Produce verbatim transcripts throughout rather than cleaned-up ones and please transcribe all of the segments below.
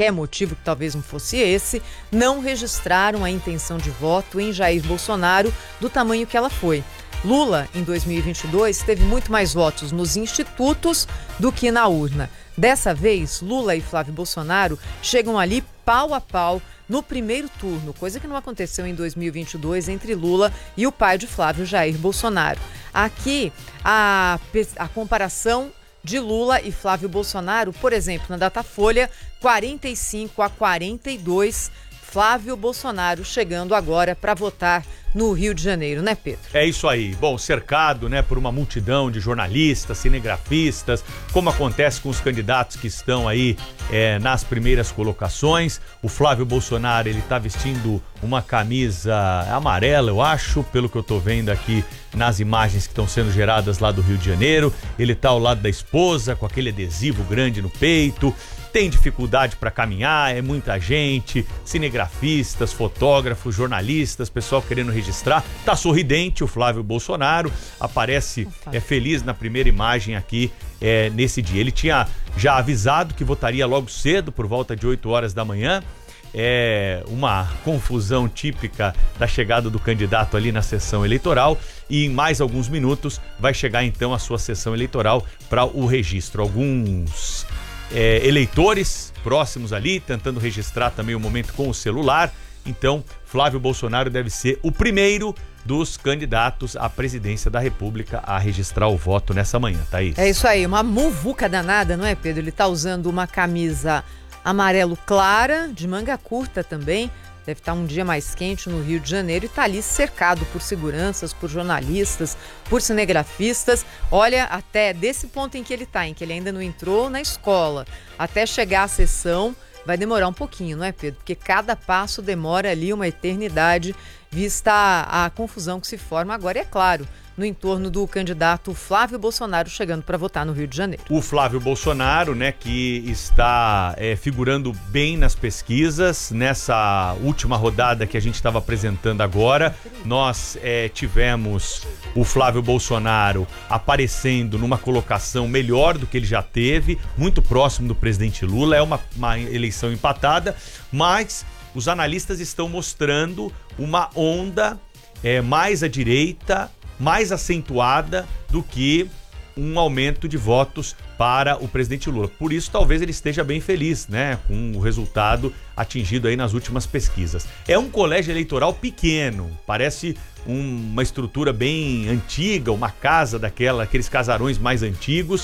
qualquer motivo que talvez não fosse esse, não registraram a intenção de voto em Jair Bolsonaro do tamanho que ela foi. Lula, em dois mil e vinte e dois, teve muito mais votos nos institutos do que na urna. Dessa vez, Lula e Flávio Bolsonaro chegam ali pau a pau no primeiro turno, coisa que não aconteceu em dois mil e vinte e dois entre Lula e o pai de Flávio, Jair Bolsonaro. Aqui, a, a comparação de Lula e Flávio Bolsonaro, por exemplo, na Datafolha, quarenta e cinco a quarenta e dois, Flávio Bolsonaro chegando agora para votar no Rio de Janeiro, né, Pedro? É isso aí. Bom, cercado, né, por uma multidão de jornalistas, cinegrafistas, como acontece com os candidatos que estão aí é, nas primeiras colocações. O Flávio Bolsonaro, ele tá vestindo uma camisa amarela, eu acho, pelo que eu tô vendo aqui nas imagens que estão sendo geradas lá do Rio de Janeiro. Ele tá ao lado da esposa, com aquele adesivo grande no peito. Tem dificuldade para caminhar, é muita gente, cinegrafistas, fotógrafos, jornalistas, pessoal querendo registrar. Tá sorridente o Flávio Bolsonaro, aparece é, feliz na primeira imagem aqui é, nesse dia. Ele tinha já avisado que votaria logo cedo, por volta de oito horas da manhã. É uma confusão típica da chegada do candidato ali na sessão eleitoral, e em mais alguns minutos vai chegar então a sua sessão eleitoral para o registro. Alguns É, eleitores próximos ali, tentando registrar também o momento com o celular. Então, Flávio Bolsonaro deve ser o primeiro dos candidatos à presidência da República a registrar o voto nessa manhã, Thaís. É isso aí, uma muvuca danada, não é, Pedro? Ele tá usando uma camisa amarelo clara, de manga curta também. Deve estar um dia mais quente no Rio de Janeiro e está ali cercado por seguranças, por jornalistas, por cinegrafistas. Olha, até desse ponto em que ele está, em que ele ainda não entrou na escola, até chegar à sessão, vai demorar um pouquinho, não é, Pedro? Porque cada passo demora ali uma eternidade, vista a, a confusão que se forma agora, e é claro, no entorno do candidato Flávio Bolsonaro chegando para votar no Rio de Janeiro. O Flávio Bolsonaro, né, que está é, figurando bem nas pesquisas. Nessa última rodada que a gente estava apresentando agora, nós é, tivemos o Flávio Bolsonaro aparecendo numa colocação melhor do que ele já teve, muito próximo do presidente Lula. É uma, uma eleição empatada, mas os analistas estão mostrando uma onda é, mais à direita, mais acentuada do que um aumento de votos para o presidente Lula. Por isso, talvez ele esteja bem feliz, né, com o resultado atingido aí nas últimas pesquisas. É um colégio eleitoral pequeno, parece um, uma estrutura bem antiga, uma casa daquela, aqueles casarões mais antigos,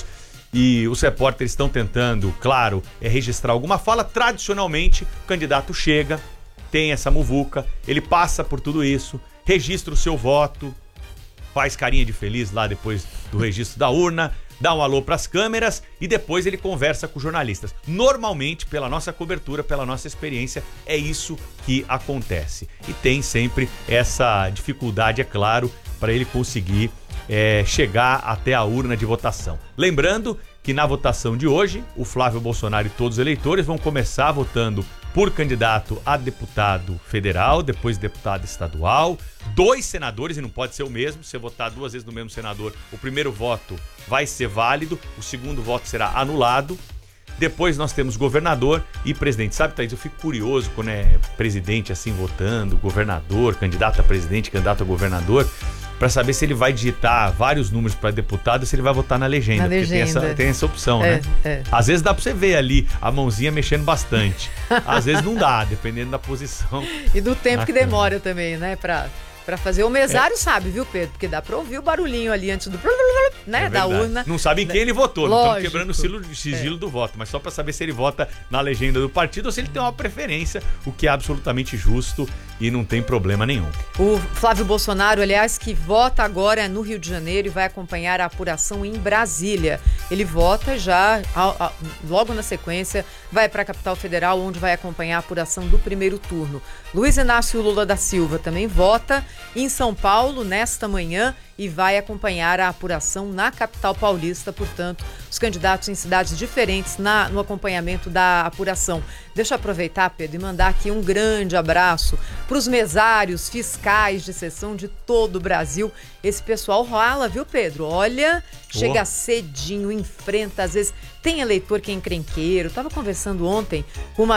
e os repórteres estão tentando, claro, é registrar alguma fala. Tradicionalmente, o candidato chega, tem essa muvuca, ele passa por tudo isso, registra o seu voto, faz carinha de feliz lá depois do registro da urna, dá um alô para as câmeras e depois ele conversa com jornalistas. Normalmente, pela nossa cobertura, pela nossa experiência, é isso que acontece. E tem sempre essa dificuldade, é claro, para ele conseguir é, chegar até a urna de votação. Lembrando que na votação de hoje, o Flávio Bolsonaro e todos os eleitores vão começar votando por candidato a deputado federal, depois deputado estadual, dois senadores, e não pode ser o mesmo. Se você votar duas vezes no mesmo senador, o primeiro voto vai ser válido, o segundo voto será anulado. Depois nós temos governador e presidente. Sabe, Thaís, eu fico curioso quando é presidente assim votando, governador, candidato a presidente, candidato a governador, para saber se ele vai digitar vários números para deputado ou se ele vai votar na legenda. Na porque legenda. Tem, essa, tem essa opção, é, né? É. Às vezes dá para você ver ali a mãozinha mexendo bastante. Às vezes não dá, dependendo da posição. E do tempo que câmera. demora também, né, para para fazer. O mesário é. sabe, viu, Pedro? Porque dá para ouvir o barulhinho ali antes do né, é da urna. Não sabe em quem ele votou, Lógico. não estamos quebrando o sigilo, sigilo é. do voto, mas só para saber se ele vota na legenda do partido ou se ele tem uma preferência, o que é absolutamente justo e não tem problema nenhum. O Flávio Bolsonaro, aliás, que vota agora no Rio de Janeiro e vai acompanhar a apuração em Brasília. Ele vota já, a, a, logo na sequência, vai para a capital federal, onde vai acompanhar a apuração do primeiro turno. Luiz Inácio Lula da Silva também vota em São Paulo nesta manhã e vai acompanhar a apuração na capital paulista. Portanto, os candidatos em cidades diferentes na, no acompanhamento da apuração. Deixa eu aproveitar, Pedro, e mandar aqui um grande abraço para os mesários, fiscais de sessão de todo o Brasil. Esse pessoal rola, viu, Pedro? Olha, oh. chega cedinho, enfrenta, às vezes tem eleitor que é encrenqueiro. Estava conversando ontem com uma